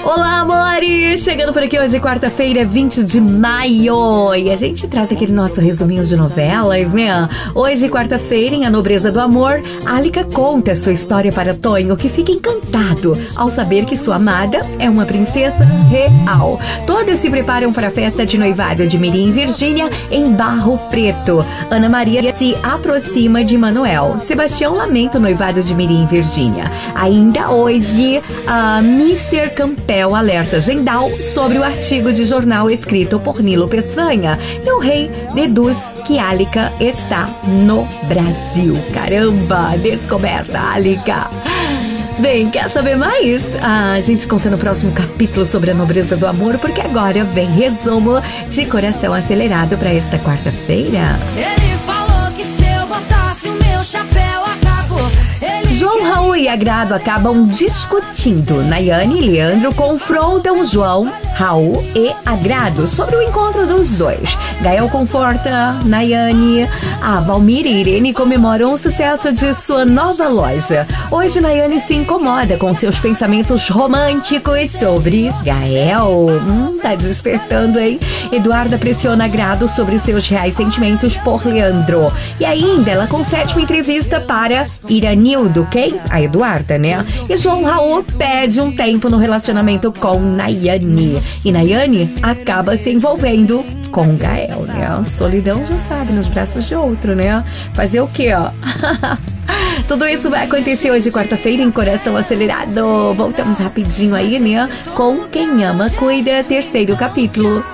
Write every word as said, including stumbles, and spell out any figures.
Olá, amores! Chegando por aqui hoje, quarta-feira, vinte de maio. E a gente traz aquele nosso resuminho de novelas, né? Hoje, quarta-feira, em A Nobreza do Amor, Alika conta sua história para Tonho, que fica encantado ao saber que sua amada é uma princesa real. Todos se preparam para a festa de noivado de Mirim e Virgínia em Barro Preto. Ana Maria se aproxima de Manuel. Sebastião lamenta o noivado de Mirim e Virgínia. Ainda hoje, a mister Campbell alerta Gendal sobre o artigo de jornal escrito por Nilo Peçanha. E o rei deduz que Alika está no Brasil. Caramba, descoberta, Alika! Bem, quer saber mais? A gente conta no próximo capítulo sobre A Nobreza do Amor, porque agora vem resumo de Coração Acelerado para esta quarta-feira. Ele falou que se eu botasse o meu chapéu acabou. Ele João, Raul e Agrado acabam discutindo. Nayane e Leandro confrontam João, Raul e Agrado sobre o encontro dos dois. Gael conforta Nayane. A Valmir e Irene comemoram o sucesso de sua nova loja. Hoje, Nayane se incomoda com seus pensamentos românticos sobre Gael. Hum, tá despertando, hein? Eduarda pressiona Agrado sobre os seus reais sentimentos por Leandro. E ainda, ela concede uma entrevista para Iranildo, quem? A Eduarda, né? E João Raul pede um tempo no relacionamento com Nayane. E Nayane acaba se envolvendo com Gael, né? Solidão, já sabe, nos braços de outro, né? Fazer o quê, ó? Tudo isso vai acontecer hoje, quarta-feira, em Coração Acelerado. Voltamos rapidinho aí, né? Com Quem Ama Cuida, terceiro capítulo.